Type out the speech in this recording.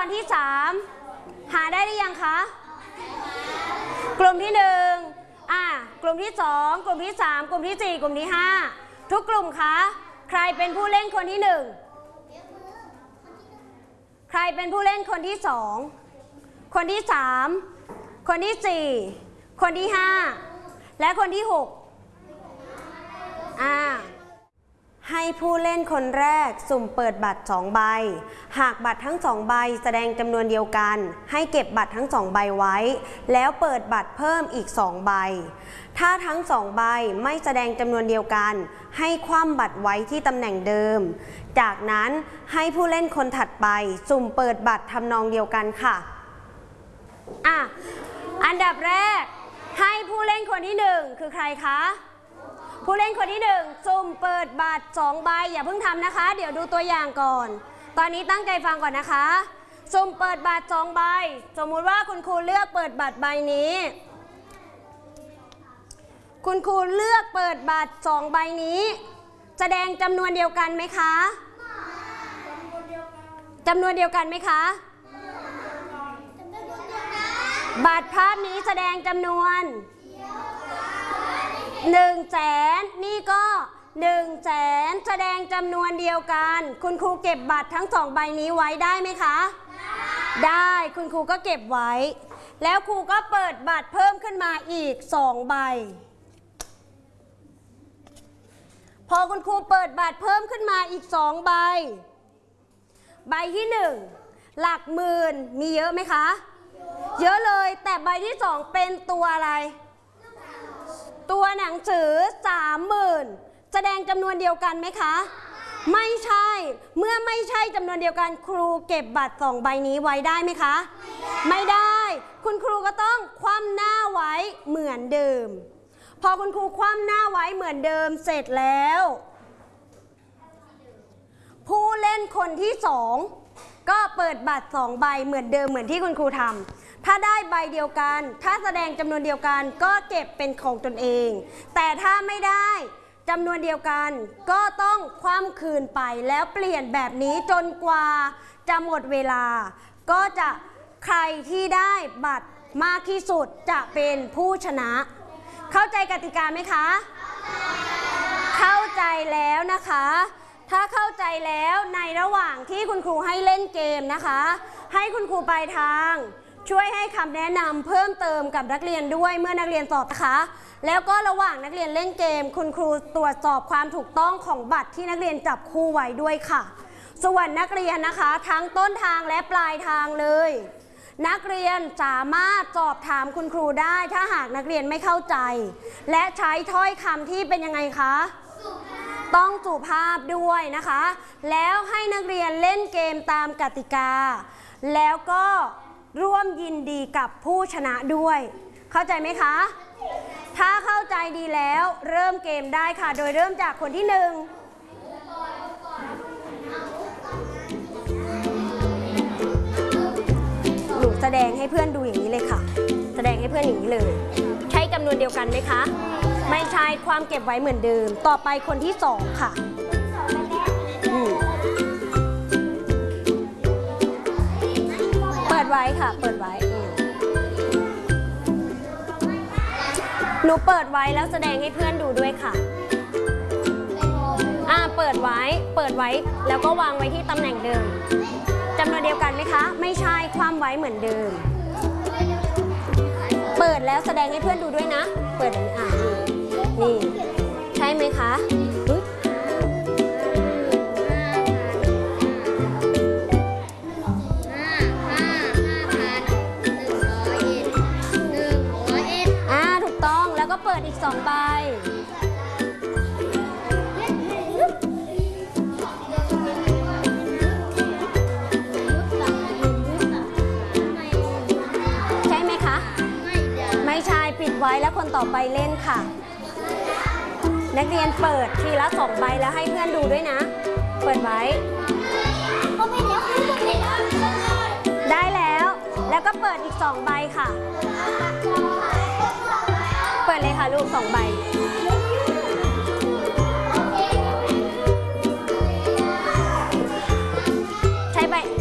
คนที่3หาได้หรือยังคะกลุ่มที่1กลุ่มที่2กลุ่มที่3กลุ่มที่4กลุ่มที่5ทุกกลุ่มคะใครเป็นผู้เล่นคนที่1ใครเป็นผู้เล่นคนที่2คนที่3คนที่4คนที่5และคนที่6ให้ผู้เล่นคนแรกสุ่มเปิดบัตร2ใบหากบัตรทั้ง2ใบแสดงจำนวนเดียวกันให้เก็บบัตรทั้ง2ใบไว้แล้วเปิดบัตรเพิ่มอีก2ใบถ้าทั้ง2ใบไม่แสดงจำนวนเดียวกันให้คว่ำบัตรไว้ที่ตำแหน่งเดิมจากนั้นให้ผู้เล่นคนถัดไปสุ่มเปิดบัตรทำนองเดียวกันค่ะอันดับแรกให้ผู้เล่นคนที่1คือใครคะผู้เล่นคนที่1สุ่มเปิดบัตร2ใบอย่าเพิ่งทำนะคะเดี๋ยวดูตัวอย่างก่อนตอนนี้ตั้งใจฟังก่อนนะคะสุ่มเปิดบัตร2ใบสมมุติว่าคุณครูเลือกเปิดบัตรใบนี้คุณครูเลือกเปิดบัตร2ใบนี้แสดงจำนวนเดียวกันไหมคะจำนวนเดียวกันไหมคะบัตรภาพนี้แสดงจำนวน100,000นี่ก็100,000แสดงจำนวนเดียวกันคุณครูเก็บบัตรทั้ง2ใบนี้ไว้ได้ไหมคะได้คุณครูก็เก็บไว้แล้วครูก็เปิดบัตรเพิ่มขึ้นมาอีก2ใบพอคุณครูเปิดบัตรเพิ่มขึ้นมาอีก2ใบใบที่1หลักหมื่นมีเยอะไหมคะเยอะเลยแต่ใบที่2เป็นตัวอะไรตัวหนังสือ 30,000แสดงจำนวนเดียวกันไหมคะไม่ใช่เมื่อไม่ใช่จำนวนเดียวกันครูเก็บบัตร2ใบนี้ไว้ได้ไหมคะไม่ได้คุณครูก็ต้องคว่ำหน้าไว้เหมือนเดิมพอคุณครูคว่ำหน้าไว้เหมือนเดิมเสร็จแล้วผู้เล่นคนที่2ก็เปิดบัตร2ใบเหมือนเดิมเหมือนที่คุณครูทำถ้าได้ใบเดียวกันถ้าแสดงจำนวนเดียวกันก็เก็บเป็นของตนเองแต่ถ้าไม่ได้จำนวนเดียวกันก็ต้องคว่ำคืนไปแล้วเปลี่ยนแบบนี้จนกว่าจะหมดเวลาก็จะใครที่ได้บัตรมากที่สุดจะเป็นผู้ชนะเข้าใจกติกาไหมคะเข้าใจแล้วนะคะถ้าเข้าใจแล้วในระหว่างที่คุณครูให้เล่นเกมนะคะให้คุณครูปลายทางช่วยให้คำแนะนำเพิ่มเติมกับนักเรียนด้วยเมื่อนักเรียนสอบนะคะแล้วก็ระหว่างนักเรียนเล่นเกมคุณครูตรวจสอบความถูกต้องของบัตรที่นักเรียนจับคู่ไว้ด้วยค่ะส่วนนักเรียนนะคะทั้งต้นทางและปลายทางเลยนักเรียนสามารถสอบถามคุณครูได้ถ้าหากนักเรียนไม่เข้าใจและใช้ถ้อยคำที่เป็นยังไงคะต้องสุภาพด้วยนะคะแล้วให้นักเรียนเล่นเกมตามกติกาแล้วก็ร่วมยินดีกับผู้ชนะด้วยเข้าใจไหมคะถ้าเข้าใจดีแล้วเริ่มเกมได้ค่ะโดยเริ่มจากคนที่1หนูแสดงให้เพื่อนดูอย่างนี้เลยค่ะแสดงให้เพื่อนอย่างนี้เลยใช้จำนวนเดียวกันไหมคะไม่ใช่ความเก็บไว้เหมือนเดิมต่อไปคนที่2ค่ะเปิดไว้ค่ะเปิดไว้หนูเปิดไว้แล้วแสดงให้เพื่อนดูด้วยค่ะเปิดไว้แล้วก็วางไว้ที่ตำแหน่งเดิมจำนวนเดียวกันไหมคะไม่ใช่คว่ำไว้เหมือนเดิมเปิดแล้วแสดงให้เพื่อนดูด้วยนะเปิดนี่ใช่ไหมคะถูกต้องแล้วก็เปิดอีก2ใบใช่ไหมคะไม่ใช่ปิดไว้แล้วคนต่อไปเล่นค่ะนักเรียนเปิดทีละ2ใบแล้วให้เพื่อนดูด้วยนะเปิดไว้ได้แล้วก็เปิดอีก2ใบค่ะเปิดเลยค่ะลูก2ใบ